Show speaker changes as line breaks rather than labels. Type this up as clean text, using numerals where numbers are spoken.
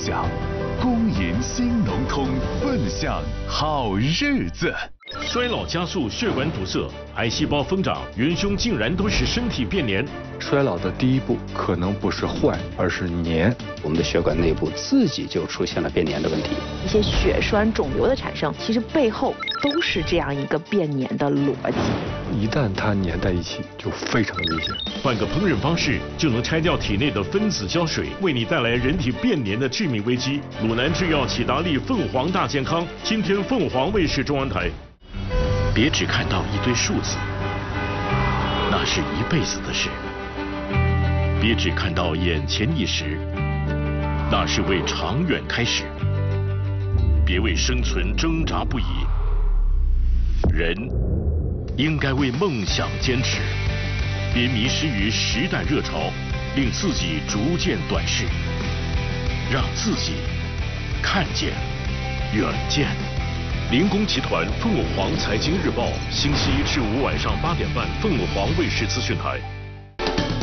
想，恭迎新农通，奔向好日子。
衰老加速，血管堵塞，癌细胞疯长，元凶竟然都是身体变黏。
衰老的第一步可能不是坏，而是黏。
我们的血管内部自己就出现了变黏的问题。
一些血栓肿瘤的产生，其实背后都是这样一个变黏的逻辑。
一旦它粘在一起，就非常危险。
换个烹饪方式，就能拆掉体内的分子胶水，为你带来人体变黏的致命危机。鲁南制药启达利凤凰大健康，今天凤凰卫视中文台。别只看到一堆数字，那是一辈子的事；别只看到眼前一时，那是为长远开始。别为生存挣扎不已，人应该为梦想坚持。别迷失于时代热潮，令自己逐渐短视，让自己看见远见。林工集团凤凰财经日报，星期一至五晚上8点半，凤凰卫视资讯台。